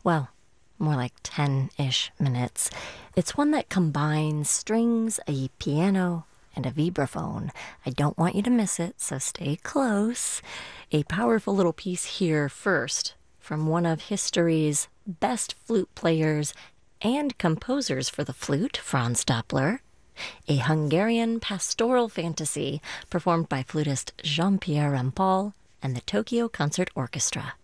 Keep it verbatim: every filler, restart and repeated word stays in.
Well, more like ten-ish minutes. It's one that combines strings, a piano, and a vibraphone. I don't want you to miss it, so stay close. A powerful little piece here first from one of history's best flute players and composers for the flute, Franz Doppler. A Hungarian pastoral fantasy performed by flutist Jean-Pierre Rampal and the Tokyo Concert Orchestra.